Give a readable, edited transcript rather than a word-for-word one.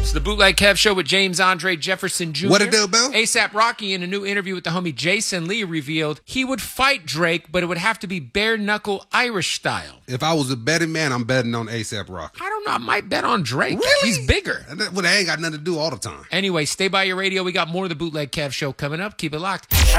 It's the Bootleg Kev Show with James Andre Jefferson Jr. What it do, Bill? ASAP Rocky, in a new interview with the homie Jason Lee, revealed he would fight Drake, but it would have to be bare-knuckle Irish style. If I was a betting man, I'm betting on ASAP Rocky. I don't know. I might bet on Drake. Really? He's bigger. Well, they ain't got nothing to do all the time. Anyway, stay by your radio. We got more of the Bootleg Kev Show coming up. Keep it locked.